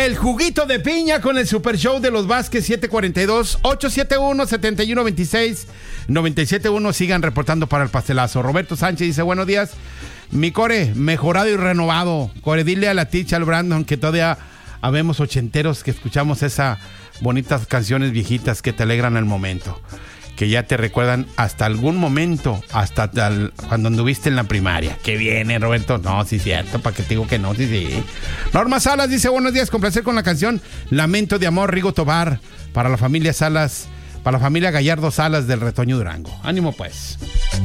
El juguito de piña con el Super Show de los Vázquez 742-871-7126-971. Sigan reportando para el pastelazo. Roberto Sánchez dice, buenos días. Mi Core, mejorado y renovado. Core, dile a la Ticha, al Brandon, que todavía habemos ochenteros que escuchamos esas bonitas canciones viejitas que te alegran el momento. Que ya te recuerdan hasta algún momento, hasta cuando anduviste en la primaria. ¿Qué viene, Roberto? No, sí, cierto, para que te digo que no, sí. Norma Salas dice, buenos días, con placer con la canción Lamento de Amor, Rigo Tobar, para la familia Salas, para la familia Gallardo Salas del Retoño Durango. Ánimo, pues.